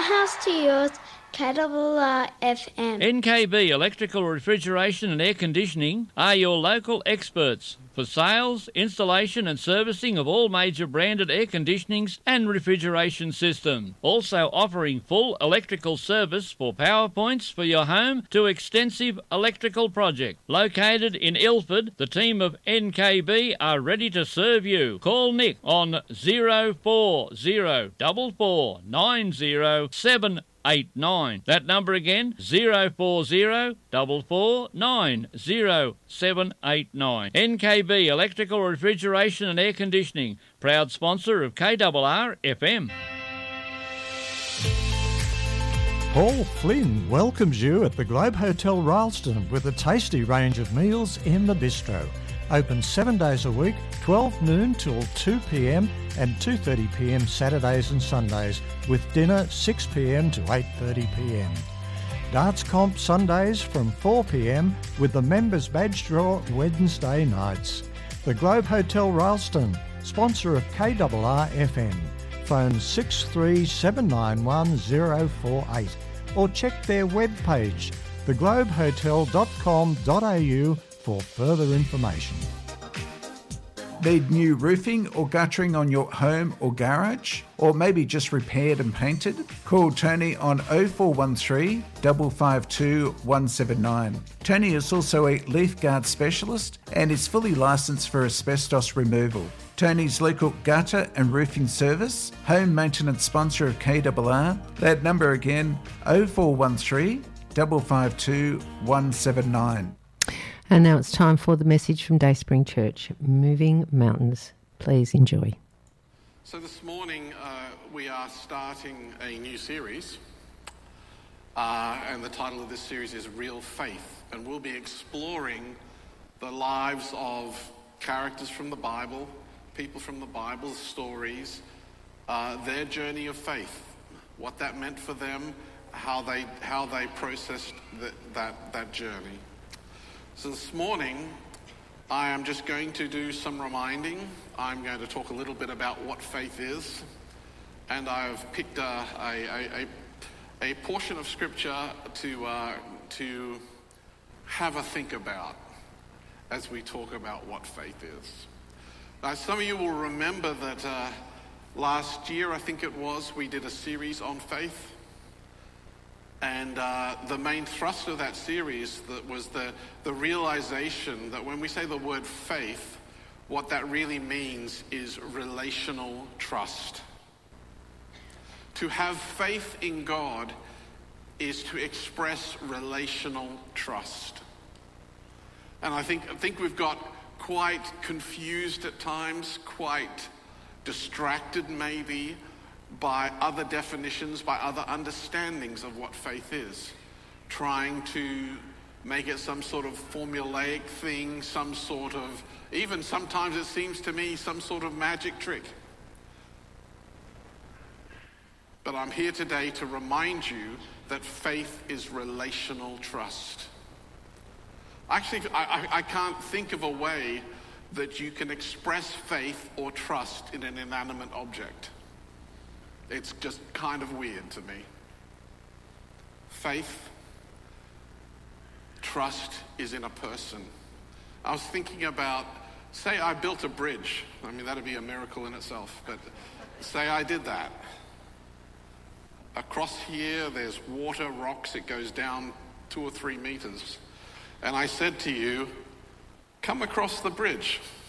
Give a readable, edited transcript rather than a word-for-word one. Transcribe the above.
our house to yours, KRR FM. NKB Electrical Refrigeration and Air Conditioning are your local experts for sales, installation and servicing of all major branded air conditionings and refrigeration systems. Also offering full electrical service for power points for your home to extensive electrical project. Located in Ilford, the team of NKB are ready to serve you. Call Nick on 0404490789. That number again, 0404490789. NKB Electrical Refrigeration and Air Conditioning, proud sponsor of KRR FM. Paul Flynn welcomes you at the Globe Hotel Rylstone with a tasty range of meals in the bistro. Open 7 days a week, 12 noon till 2 p.m. and 2:30 p.m. Saturdays and Sundays, with dinner 6 p.m. to 8:30 p.m. Darts comp Sundays from 4 p.m. with the members badge draw Wednesday nights. The Globe Hotel Rylstone, sponsor of KRR FM. Phone 63791048 or check their webpage, theglobehotel.com.au for further information. Need new roofing or guttering on your home or garage? Or maybe just repaired and painted? Call Tony on 0413 552 179. Tony is also a leaf guard specialist and is fully licensed for asbestos removal. Tony's local gutter and roofing service, home maintenance sponsor of KRR. That number again, 0413 552 179. And now it's time for the message from Dayspring Church, Moving Mountains. Please enjoy. So this morning we are starting a new series, and the title of this series is Real Faith, and we'll be exploring the lives of characters from the Bible, people from the Bible, stories, their journey of faith, what that meant for them, how they processed that journey. So this morning, I am just going to do some reminding. I'm going to talk a little bit about what faith is, and I've picked a portion of Scripture to have a think about as we talk about what faith is. Now, some of you will remember that last year, I think it was, we did a series on faith. And the main thrust of that series was the realization that when we say the word faith, what that really means is relational trust. To have faith in God is to express relational trust. And I think we've got quite confused at times, quite distracted maybe, by other definitions, by other understandings of what faith is, trying to make it some sort of formulaic thing, some sort of, even sometimes it seems to me, some sort of magic trick. But I'm here today to remind you that faith is relational trust. Actually, I can't think of a way that you can express faith or trust in an inanimate object. It's just kind of weird to me. Faith, trust is in a person. I was thinking about, say I built a bridge. I mean, that'd be a miracle in itself, but say I did that. Across here, there's water, rocks, it goes down 2 or 3 meters. And I said to you, come across the bridge.